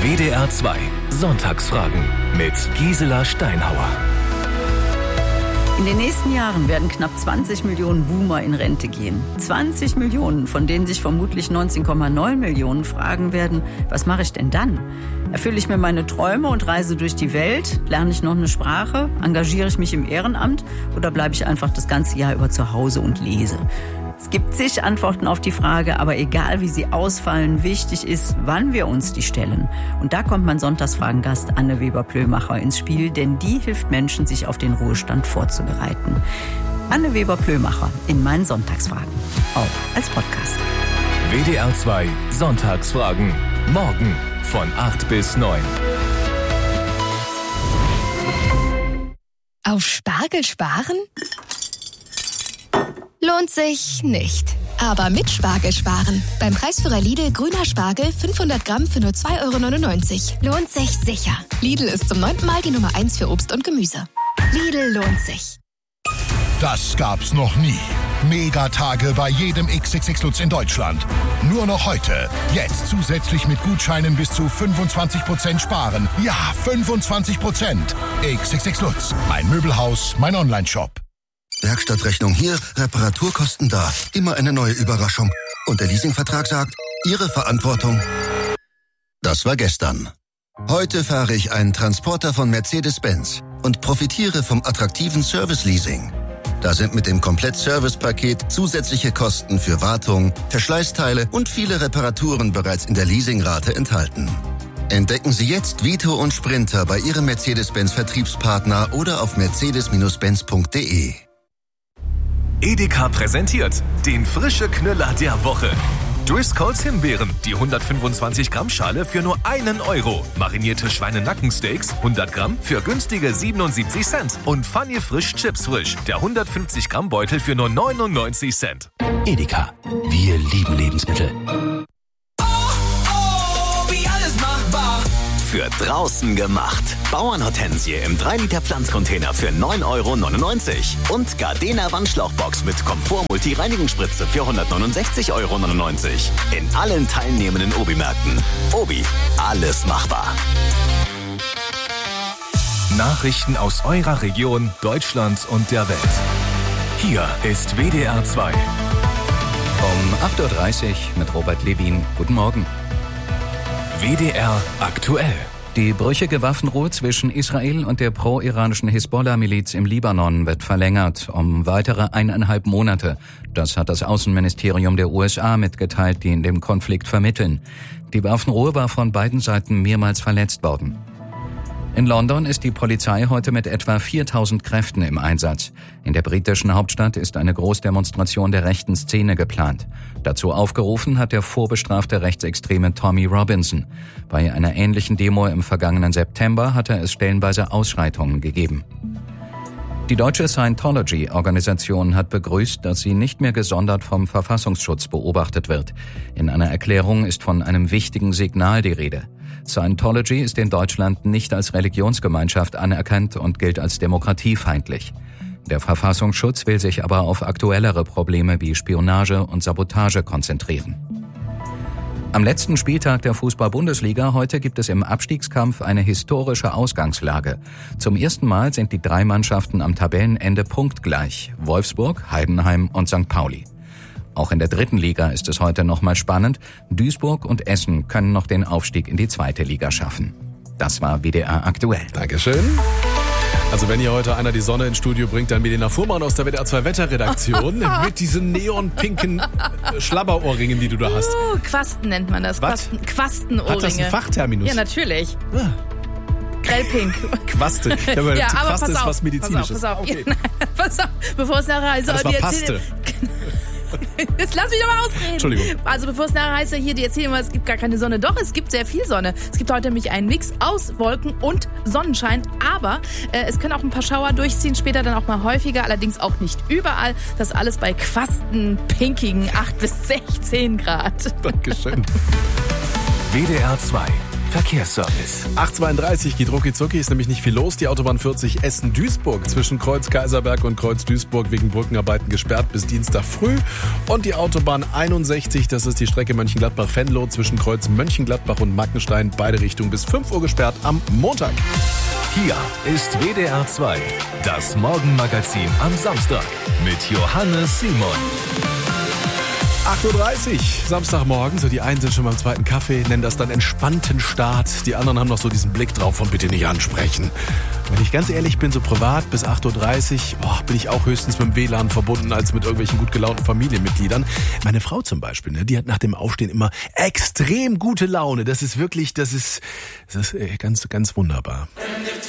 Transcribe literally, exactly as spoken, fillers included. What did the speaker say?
W D R zwei Sonntagsfragen mit Gisela Steinhauer. In den nächsten Jahren werden knapp zwanzig Millionen Boomer in Rente gehen. zwanzig Millionen, von denen sich vermutlich neunzehn Komma neun Millionen fragen werden, was mache ich denn dann? Erfülle ich mir meine Träume und reise durch die Welt? Lerne ich noch eine Sprache? Engagiere ich mich im Ehrenamt? Oder bleibe ich einfach das ganze Jahr über zu Hause und lese? Es gibt zig Antworten auf die Frage, aber egal wie sie ausfallen, wichtig ist, wann wir uns die stellen. Und da kommt mein Sonntagsfragengast Anne Weber-Plömacher ins Spiel, denn die hilft Menschen, sich auf den Ruhestand vorzubereiten. Anne Weber-Plömacher in meinen Sonntagsfragen, auch als Podcast. W D R zwei Sonntagsfragen, morgen von acht bis neun. Auf Spargel sparen? Lohnt sich nicht. Aber mit Spargel sparen. Beim Preisführer Lidl grüner Spargel fünfhundert Gramm für nur zwei Euro neunundneunzig. Lohnt sich sicher. Lidl ist zum neunten Mal die Nummer eins für Obst und Gemüse. Lidl lohnt sich. Das gab's noch nie. Megatage bei jedem X X X Lutz in Deutschland. Nur noch heute. Jetzt zusätzlich mit Gutscheinen bis zu fünfundzwanzig Prozent sparen. Ja, fünfundzwanzig Prozent. X X X Lutz. Mein Möbelhaus, mein Onlineshop. Werkstattrechnung hier, Reparaturkosten da. Immer eine neue Überraschung. Und der Leasingvertrag sagt, Ihre Verantwortung. Das war gestern. Heute fahre ich einen Transporter von Mercedes-Benz und profitiere vom attraktiven Service-Leasing. Da sind mit dem Komplett-Service-Paket zusätzliche Kosten für Wartung, Verschleißteile und viele Reparaturen bereits in der Leasingrate enthalten. Entdecken Sie jetzt Vito und Sprinter bei Ihrem Mercedes-Benz-Vertriebspartner oder auf mercedes Bindestrich benz punkt de. Edeka präsentiert den frische Knüller der Woche. Driscolls Himbeeren, die hundertfünfundzwanzig Gramm Schale für nur einen Euro. Marinierte Schweinenackensteaks, hundert Gramm für günstige siebenundsiebzig Cent. Und Funny Frisch Chips Frisch, der hundertfünfzig Gramm Beutel für nur neunundneunzig Cent. Edeka, wir lieben Lebensmittel. Für draußen gemacht. Bauernhortensie im drei Liter Pflanzcontainer für neun Euro neunundneunzig. Und Gardena Wandschlauchbox mit Komfort-Multi-Reinigungsspritze für hundertneunundsechzig Euro neunundneunzig. In allen teilnehmenden Obi-Märkten. Obi, alles machbar. Nachrichten aus eurer Region, Deutschland und der Welt. Hier ist W D R zwei. Um acht Uhr dreißig mit Robert Levin. Guten Morgen. W D R aktuell. Die brüchige Waffenruhe zwischen Israel und der pro-iranischen Hisbollah-Miliz im Libanon wird verlängert um weitere eineinhalb Monate. Das hat das Außenministerium der U S A mitgeteilt, die in dem Konflikt vermitteln. Die Waffenruhe war von beiden Seiten mehrmals verletzt worden. In London ist die Polizei heute mit etwa viertausend Kräften im Einsatz. In der britischen Hauptstadt ist eine Großdemonstration der rechten Szene geplant. Dazu aufgerufen hat der vorbestrafte Rechtsextreme Tommy Robinson. Bei einer ähnlichen Demo im vergangenen September hatte es stellenweise Ausschreitungen gegeben. Die deutsche Scientology-Organisation hat begrüßt, dass sie nicht mehr gesondert vom Verfassungsschutz beobachtet wird. In einer Erklärung ist von einem wichtigen Signal die Rede. Scientology ist in Deutschland nicht als Religionsgemeinschaft anerkannt und gilt als demokratiefeindlich. Der Verfassungsschutz will sich aber auf aktuellere Probleme wie Spionage und Sabotage konzentrieren. Am letzten Spieltag der Fußball-Bundesliga heute gibt es im Abstiegskampf eine historische Ausgangslage. Zum ersten Mal sind die drei Mannschaften am Tabellenende punktgleich: Wolfsburg, Heidenheim und Sankt Pauli. Auch in der dritten Liga ist es heute nochmal spannend. Duisburg und Essen können noch den Aufstieg in die zweite Liga schaffen. Das war W D R aktuell. Dankeschön. Also wenn hier heute einer die Sonne ins Studio bringt, dann Milena Fuhrmann aus der W D R zwei Wetterredaktion mit diesen neonpinken Schlabberohrringen, die du da hast. Uh, Quasten nennt man das. Was? Quasten, Quastenohrringe. Hat das einen Fachterminus? Ja, natürlich. Ah. Grellpink. Quaste. Ja, aber ja, aber Quaste pass ist auf, was Medizinisches. Pass auf, pass auf. Okay. Ja, nein, pass auf. Bevor es nachher heißt, das war Paste. Jetzt lass mich doch mal ausreden. Entschuldigung. Also bevor es nachher heißt, hier, die erzählen immer, es gibt gar keine Sonne. Doch, es gibt sehr viel Sonne. Es gibt heute nämlich einen Mix aus Wolken und Sonnenschein. Aber äh, es können auch ein paar Schauer durchziehen, später dann auch mal häufiger. Allerdings auch nicht überall. Das alles bei quastenpinkigen acht bis sechzehn Grad. Dankeschön. W D R zwei. Verkehrsservice. acht Uhr zweiunddreißig geht rucki zucki, ist nämlich nicht viel los. Die Autobahn vierzig Essen-Duisburg zwischen Kreuz Kaiserberg und Kreuz Duisburg wegen Brückenarbeiten gesperrt bis Dienstag früh. Und die Autobahn einundsechzig, das ist die Strecke Mönchengladbach-Venlo zwischen Kreuz Mönchengladbach und Mackenstein, beide Richtungen bis fünf Uhr gesperrt am Montag. Hier ist W D R zwei, das Morgenmagazin am Samstag mit Johannes Simon. acht Uhr dreißig, Samstagmorgen, so die einen sind schon beim zweiten Kaffee, nennen das dann entspannten Start. Die anderen haben noch so diesen Blick drauf von bitte nicht ansprechen. Wenn ich ganz ehrlich bin, so privat bis acht Uhr dreißig, boah, bin ich auch höchstens mit dem W L A N verbunden als mit irgendwelchen gut gelaunten Familienmitgliedern. Meine Frau zum Beispiel, ne, die hat nach dem Aufstehen immer extrem gute Laune. Das ist wirklich, das ist, das ist ganz, ganz wunderbar.